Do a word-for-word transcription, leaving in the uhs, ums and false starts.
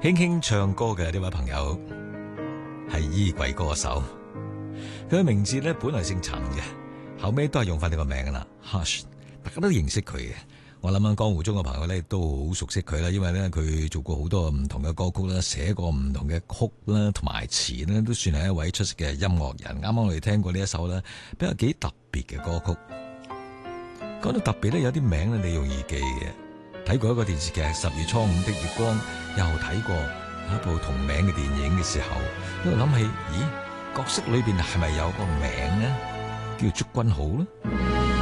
輕輕唱歌嘅呢位朋友係衣櫃歌手，佢嘅名字咧本來姓陳嘅，後尾都係用翻呢個名啦。Hush， 大家都認識佢嘅。我諗喺江湖中嘅朋友咧都好熟悉佢啦，因為咧佢做過好多唔同嘅歌曲啦，寫過唔同嘅曲啦，同埋詞咧都算係一位出色嘅音樂人。啱啱我哋聽過呢一首咧比較幾特別嘅歌曲。講到特別咧，有啲名咧你容易記嘅。睇過一個電視劇《十月初五的月光》，又睇過一部同名嘅電影嘅時候，因為諗起，咦，角色裏邊係咪有個名呢？叫祝君好呢？